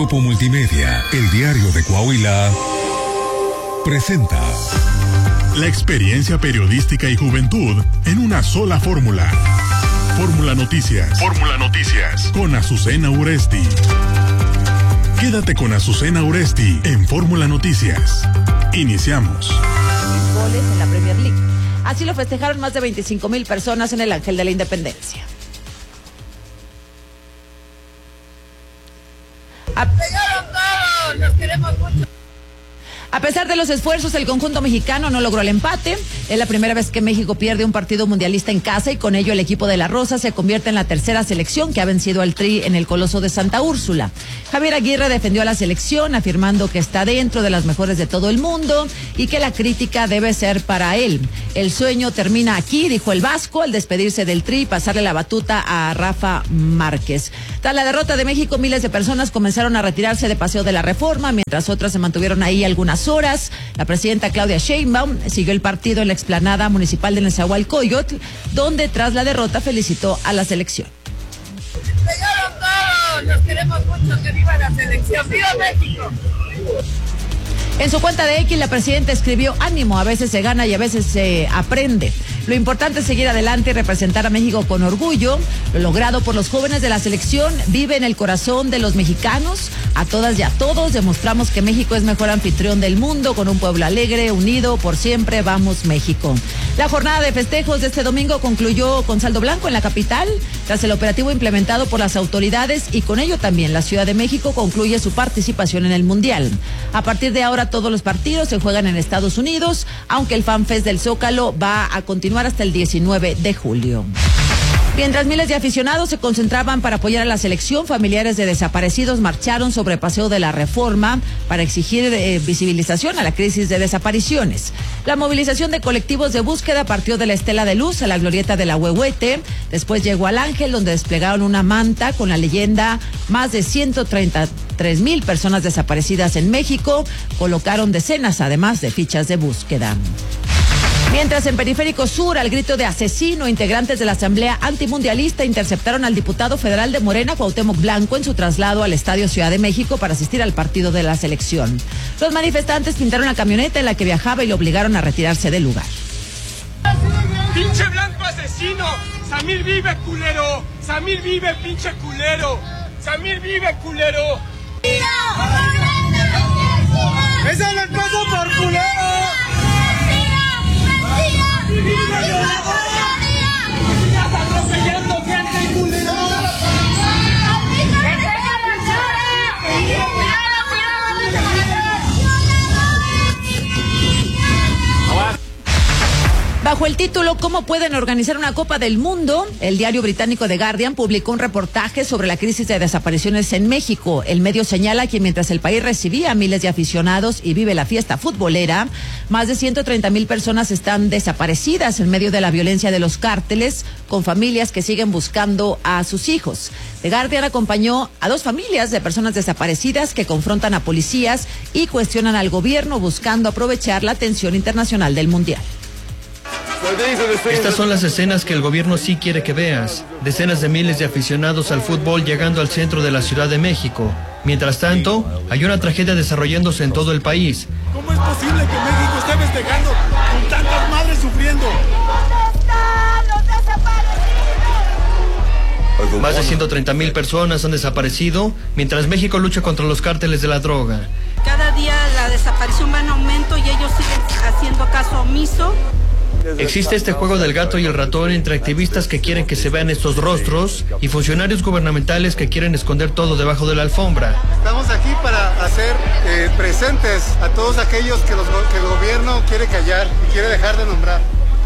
Grupo Multimedia, el diario de Coahuila, presenta la experiencia periodística y juventud en una sola fórmula. Fórmula Noticias. Fórmula Noticias. Con Azucena Uresti. Quédate con Azucena Uresti en Fórmula Noticias. Iniciamos. Goles en la Premier League. Así lo festejaron más de 25,000 personas en el Ángel de la Independencia. ¡Llegaron todos! ¡Los queremos mucho! A pesar de los esfuerzos, el conjunto mexicano no logró el empate. Es la primera vez que México pierde un partido mundialista en casa y con ello el equipo de la Rosa se convierte en la tercera selección que ha vencido al Tri en el Coloso de Santa Úrsula. Javier Aguirre defendió a la selección afirmando que está dentro de las mejores de todo el mundo y que la crítica debe ser para él. El sueño termina aquí, dijo el vasco, al despedirse del Tri y pasarle la batuta a Rafa Márquez. Tras la derrota de México, miles de personas comenzaron a retirarse de Paseo de la Reforma, mientras otras se mantuvieron ahí algunas horas. La presidenta Claudia Sheinbaum siguió el partido en la explanada municipal de Nezahualcóyotl, donde tras la derrota felicitó a la selección. ¡Llegaron todos! ¡Los queremos mucho! ¡Que viva la selección! ¡Viva México! En su cuenta de X, la presidenta escribió: ánimo, a veces se gana y a veces se aprende. Lo importante es seguir adelante y representar a México con orgullo. Lo logrado por los jóvenes de la selección vive en el corazón de los mexicanos. A todas y a todos demostramos que México es mejor anfitrión del mundo, con un pueblo alegre, unido, por siempre, vamos México. La jornada de festejos de este domingo concluyó con saldo blanco en la capital, tras el operativo implementado por las autoridades, y con ello también la Ciudad de México concluye su participación en el Mundial. A partir de ahora todos los partidos se juegan en Estados Unidos, aunque el FanFest del Zócalo va a continuar hasta el 19 de julio. Mientras miles de aficionados se concentraban para apoyar a la selección, familiares de desaparecidos marcharon sobre Paseo de la Reforma para exigir visibilización a la crisis de desapariciones. La movilización de colectivos de búsqueda partió de la Estela de Luz a la glorieta de la Huehuete, después llegó al Ángel, donde desplegaron una manta con la leyenda "más de 133,000 personas desaparecidas en México", colocaron decenas además de fichas de búsqueda. Mientras en Periférico Sur, al grito de asesino, integrantes de la Asamblea Antimundialista interceptaron al diputado federal de Morena, Cuauhtémoc Blanco, en su traslado al Estadio Ciudad de México para asistir al partido de la selección. Los manifestantes pintaron la camioneta en la que viajaba y lo obligaron a retirarse del lugar. ¡Pinche Blanco asesino! ¡Samir vive, culero! ¡Samir vive, pinche culero! ¡Samir vive, culero! ¡Esa no pasa por culero! ¡Atropellando gente, culero! Bajo el título "¿Cómo pueden organizar una Copa del Mundo?", el diario británico The Guardian publicó un reportaje sobre la crisis de desapariciones en México. El medio señala que mientras el país recibía a miles de aficionados y vive la fiesta futbolera, más de 130,000 personas están desaparecidas en medio de la violencia de los cárteles, con familias que siguen buscando a sus hijos. The Guardian acompañó a 2 familias de personas desaparecidas que confrontan a policías y cuestionan al gobierno buscando aprovechar la atención internacional del Mundial. Estas son las escenas que el gobierno sí quiere que veas. Decenas de miles de aficionados al fútbol llegando al centro de la Ciudad de México. Mientras tanto, hay una tragedia desarrollándose en todo el país. ¿Cómo es posible que México esté festejando con tantas madres sufriendo? ¿Dónde están los desaparecidos? Más de 130,000 personas han desaparecido mientras México lucha contra los cárteles de la droga. Cada día la desaparición va en aumento y ellos siguen haciendo caso omiso. Existe este juego del gato y el ratón entre activistas que quieren que se vean estos rostros y funcionarios gubernamentales que quieren esconder todo debajo de la alfombra. Estamos aquí para hacer presentes a todos aquellos que el gobierno quiere callar y quiere dejar de nombrar.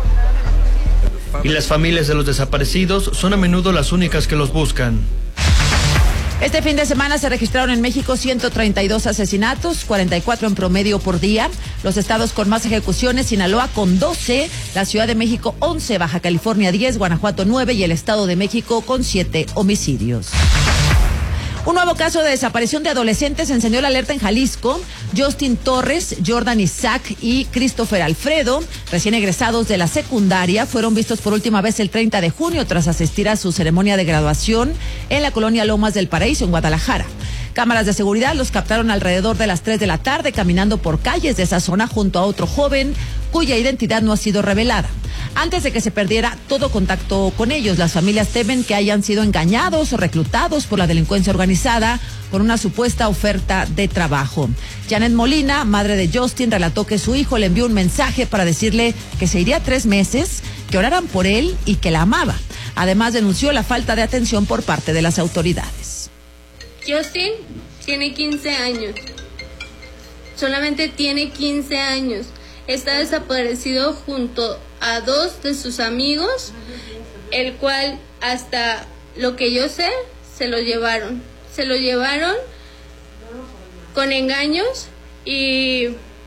Y las familias de los desaparecidos son a menudo las únicas que los buscan. Este fin de semana se registraron en México 132 asesinatos, 44 en promedio por día. Los estados con más ejecuciones: Sinaloa con 12, la Ciudad de México 11, Baja California 10, Guanajuato 9 y el Estado de México con 7 homicidios. Un nuevo caso de desaparición de adolescentes encendió la alerta en Jalisco. Justin Torres, Jordan Isaac y Christopher Alfredo, recién egresados de la secundaria, fueron vistos por última vez el 30 de junio tras asistir a su ceremonia de graduación en la colonia Lomas del Paraíso, en Guadalajara. Cámaras de seguridad los captaron alrededor de las 3 de la tarde caminando por calles de esa zona junto a otro joven cuya identidad no ha sido revelada. Antes de que se perdiera todo contacto con ellos, las familias temen que hayan sido engañados o reclutados por la delincuencia organizada con una supuesta oferta de trabajo. Janet Molina, madre de Justin, relató que su hijo le envió un mensaje para decirle que se iría 3 meses, que oraran por él y que la amaba. Además, denunció la falta de atención por parte de las autoridades. Justin tiene 15 años. Solamente tiene 15 años. Está desaparecido junto a 2 de sus amigos, el cual, hasta lo que yo sé, se lo llevaron. Se lo llevaron con engaños y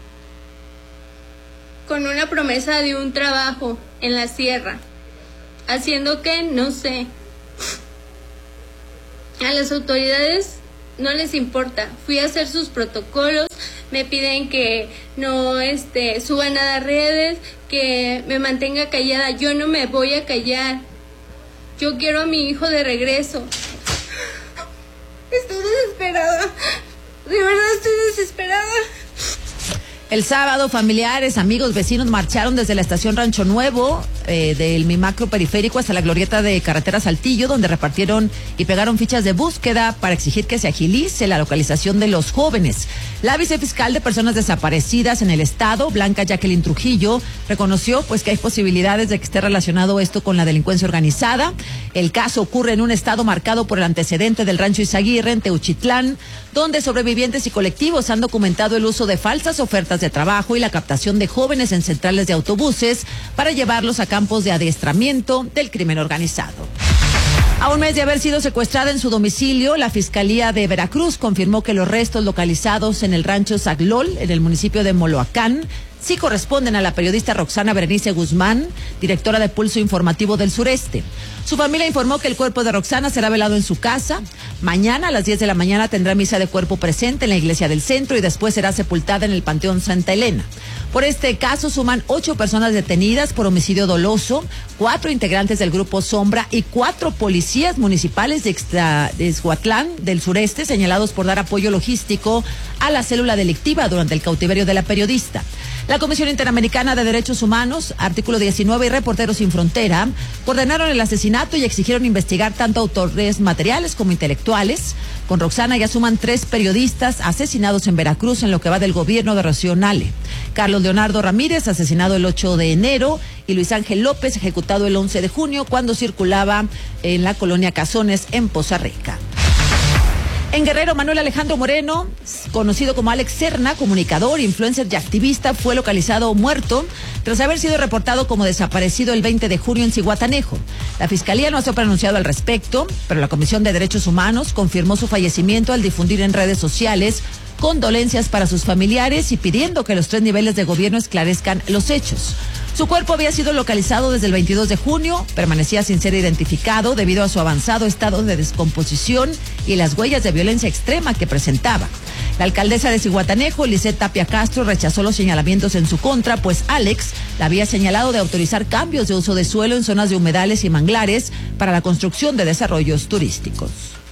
con una promesa de un trabajo en la sierra, haciendo que, no sé, a las autoridades no les importa. Fui a hacer sus protocolos, me piden que no suban a las redes, que me mantenga callada. Yo no me voy a callar. Yo quiero a mi hijo de regreso. Estoy desesperada. De verdad estoy desesperada. El sábado, familiares, amigos, vecinos marcharon desde la estación Rancho Nuevo del Mimacro Periférico hasta la glorieta de Carretera Saltillo, donde repartieron y pegaron fichas de búsqueda para exigir que se agilice la localización de los jóvenes. La vicefiscal de Personas Desaparecidas en el estado, Blanca Jacqueline Trujillo, reconoció pues que hay posibilidades de que esté relacionado esto con la delincuencia organizada. El caso ocurre en un estado marcado por el antecedente del Rancho Izaguirre en Teuchitlán, donde sobrevivientes y colectivos han documentado el uso de falsas ofertas de trabajo y la captación de jóvenes en centrales de autobuses para llevarlos a campos de adiestramiento del crimen organizado. A un mes de haber sido secuestrada en su domicilio, la Fiscalía de Veracruz confirmó que los restos localizados en el rancho Zaglol, en el municipio de Moloacán, sí corresponden a la periodista Roxana Berenice Guzmán, directora de Pulso Informativo del Sureste. Su familia informó que el cuerpo de Roxana será velado en su casa. Mañana a las 10 de la mañana tendrá misa de cuerpo presente en la iglesia del centro y después será sepultada en el Panteón Santa Elena. Por este caso suman 8 personas detenidas por homicidio doloso, 4 integrantes del grupo Sombra y 4 policías municipales de Exhuatlán del Sureste señalados por dar apoyo logístico a la célula delictiva durante el cautiverio de la periodista. La Comisión Interamericana de Derechos Humanos, Artículo 19 y Reporteros Sin Frontera coordenaron el asesinato y exigieron investigar tanto autores materiales como intelectuales. Con Roxana ya suman 3 periodistas asesinados en Veracruz en lo que va del gobierno de Rocío Nale. Carlos Leonardo Ramírez, asesinado el 8 de enero, y Luis Ángel López, ejecutado el 11 de junio cuando circulaba en la colonia Cazones en Poza Rica. En Guerrero, Manuel Alejandro Moreno, conocido como Alex Serna, comunicador, influencer y activista, fue localizado muerto tras haber sido reportado como desaparecido el 20 de junio en Zihuatanejo. La Fiscalía no se ha pronunciado al respecto, pero la Comisión de Derechos Humanos confirmó su fallecimiento al difundir en redes sociales condolencias para sus familiares y pidiendo que los 3 niveles de gobierno esclarezcan los hechos. Su cuerpo había sido localizado desde el 22 de junio, permanecía sin ser identificado debido a su avanzado estado de descomposición y las huellas de violencia extrema que presentaba. La alcaldesa de Zihuatanejo, Lisette Tapia Castro, rechazó los señalamientos en su contra, pues Alex la había señalado de autorizar cambios de uso de suelo en zonas de humedales y manglares para la construcción de desarrollos turísticos.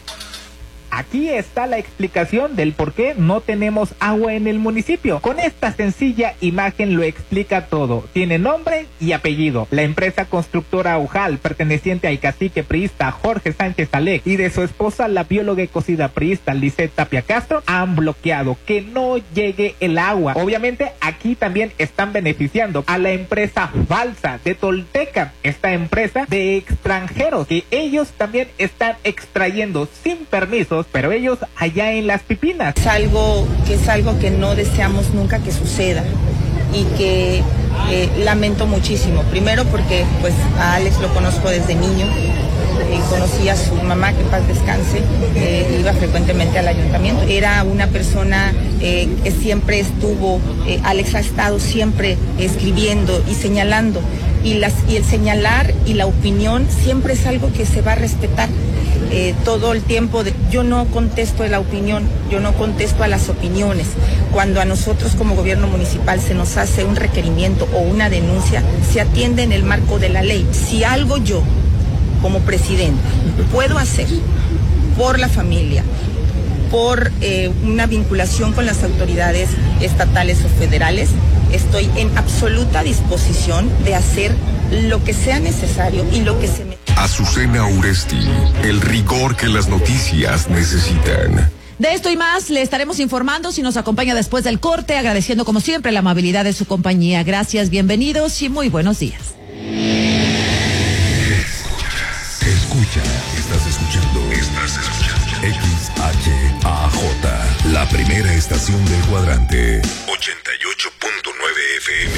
Aquí está la explicación del por qué no tenemos agua en el municipio. Con esta sencilla imagen lo explica todo. Tiene nombre y apellido. La empresa constructora Ujal, perteneciente al cacique priista Jorge Sánchez Alec y de su esposa, la bióloga y cocida priista Lisette Tapia Castro, han bloqueado que no llegue el agua. Obviamente aquí también están beneficiando a la empresa falsa de Tolteca, esta empresa de extranjeros que ellos también están extrayendo sin permisos, pero ellos allá en Las Pipinas. Es algo que no deseamos nunca que suceda y que lamento muchísimo. Primero porque pues a Alex lo conozco desde niño, conocí a su mamá, que en paz descanse, iba frecuentemente al ayuntamiento. Era una persona que siempre estuvo, Alex ha estado siempre escribiendo y señalando, y el señalar y la opinión siempre es algo que se va a respetar. Todo el tiempo yo no contesto a la opinión, yo no contesto a las opiniones. Cuando a nosotros como gobierno municipal se nos hace un requerimiento o una denuncia, se atiende en el marco de la ley. Si algo yo como presidenta puedo hacer por la familia, por una vinculación con las autoridades estatales o federales, estoy en absoluta disposición de hacer lo que sea necesario y lo que se me... Azucena Uresti, el rigor que las noticias necesitan. De esto y más le estaremos informando si nos acompaña después del corte, agradeciendo como siempre la amabilidad de su compañía. Gracias, bienvenidos y muy buenos días. Estás escuchando XHAJ, la primera estación del cuadrante. 88.9 FM.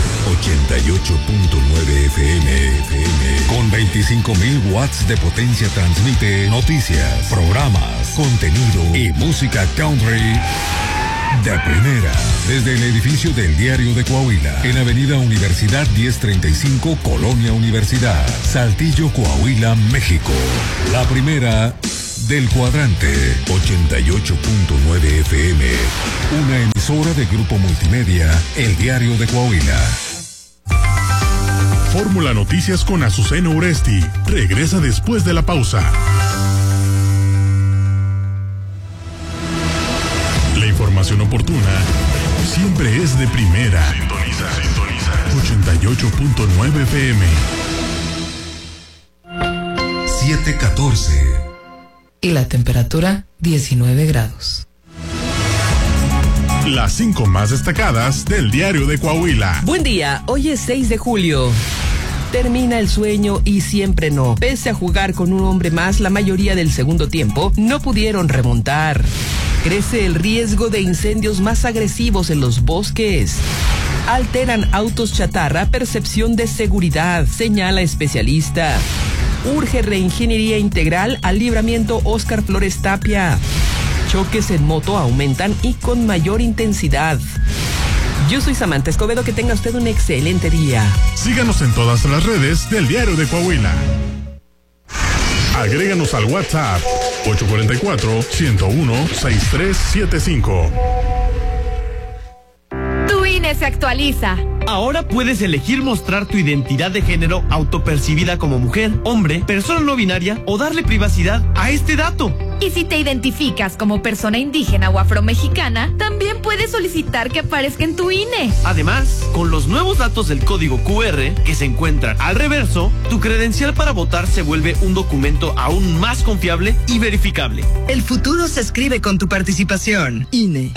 88.9 FM. Con 25.000 watts de potencia transmite noticias, programas, contenido y música country de primera. Desde el edificio del Diario de Coahuila, en Avenida Universidad 1035, Colonia Universidad, Saltillo, Coahuila, México. La primera del cuadrante. 88.9 FM. Una emisora de Grupo Multimedia, El Diario de Coahuila. Fórmula Noticias con Azucena Uresti. Regresa después de la pausa. La información oportuna siempre es de primera. Sintoniza 88.9 FM. 7:14. Y la temperatura 19 grados. Las 5 más destacadas del Diario de Coahuila. Buen día, hoy es 6 de julio. Termina el sueño y siempre no. Pese a jugar con un hombre más la mayoría del segundo tiempo, no pudieron remontar. Crece el riesgo de incendios más agresivos en los bosques. Alteran autos chatarra percepción de seguridad, señala especialista. Urge reingeniería integral al libramiento Óscar Flores Tapia. Choques en moto aumentan y con mayor intensidad. Yo soy Samantha Escobedo, que tenga usted un excelente día. Síganos en todas las redes del Diario de Coahuila. Agréganos al WhatsApp 844-101-6375. Tu INE se actualiza. Ahora puedes elegir mostrar tu identidad de género autopercibida como mujer, hombre, persona no binaria o darle privacidad a este dato. Y si te identificas como persona indígena o afromexicana, también puedes solicitar que aparezca en tu INE. Además, con los nuevos datos del código QR que se encuentran al reverso, tu credencial para votar se vuelve un documento aún más confiable y verificable. El futuro se escribe con tu participación. INE.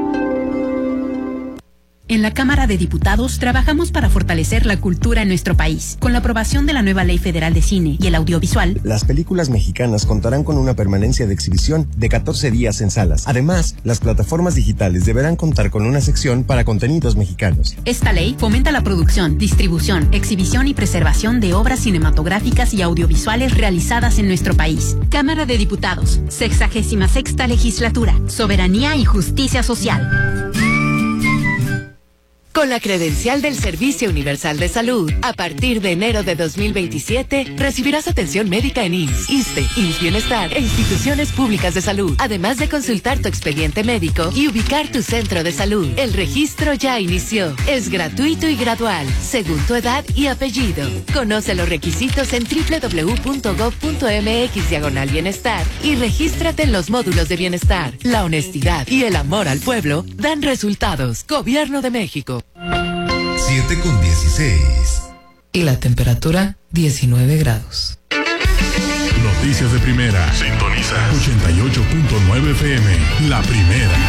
En la Cámara de Diputados trabajamos para fortalecer la cultura en nuestro país. Con la aprobación de la nueva Ley Federal de Cine y el Audiovisual, las películas mexicanas contarán con una permanencia de exhibición de 14 días en salas. Además, las plataformas digitales deberán contar con una sección para contenidos mexicanos. Esta ley fomenta la producción, distribución, exhibición y preservación de obras cinematográficas y audiovisuales realizadas en nuestro país. Cámara de Diputados, 66ª Legislatura, Soberanía y Justicia Social. Con la credencial del Servicio Universal de Salud, a partir de enero de 2027, recibirás atención médica en IMSS, ISSSTE, IMSS Bienestar e instituciones públicas de salud, además de consultar tu expediente médico y ubicar tu centro de salud. El registro ya inició. Es gratuito y gradual, según tu edad y apellido. Conoce los requisitos en www.gov.mx/bienestar y regístrate en los módulos de bienestar. La honestidad y el amor al pueblo dan resultados. Gobierno de México. 7:16. Y la temperatura 19 grados. Noticias de primera. Sintoniza 88.9 FM. La primera.